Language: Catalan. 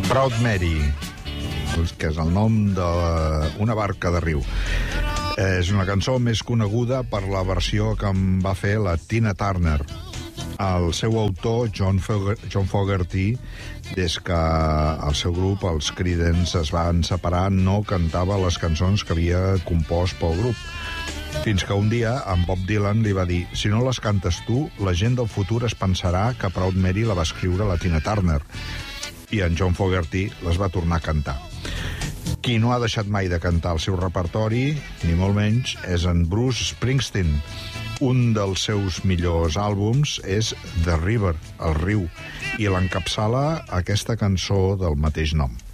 Proud Mary, que és el nom d'una barca de riu. És una cançó més coneguda per la versió que en va fer la Tina Turner. El seu autor, John Fogerty, des que el seu grup, els Creedence, es van separar, no cantava les cançons que havia compost pel grup. Fins que un dia en Bob Dylan li va dir: si no les cantes tu, la gent del futur es pensarà que Proud Mary la va escriure la Tina Turner. I en John Fogerty les va tornar a cantar. Qui no ha deixat mai de cantar el seu repertori, ni molt menys, és en Bruce Springsteen. Un dels seus millors àlbums és The River, el riu, i l'encapçala aquesta cançó del mateix nom.